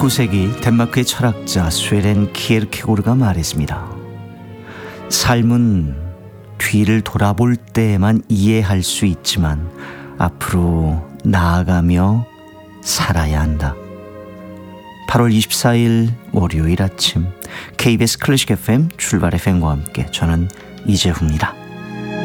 19세기 덴마크의 철학자 스웨덴 키에르케고르가 말했습니다. 삶은 뒤를 돌아볼 때에만 이해할 수 있지만 앞으로 나아가며 살아야 한다. 8월 24일 월요일 아침 KBS 클래식 FM 출발 FM과 함께 저는 이재후입니다.